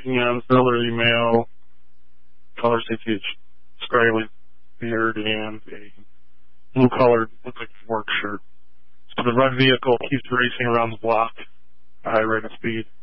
elderly male, color 6-inch, scraggly beard, and a blue-colored, looks like a work shirt. So the red vehicle keeps racing around the block at a high rate of speed.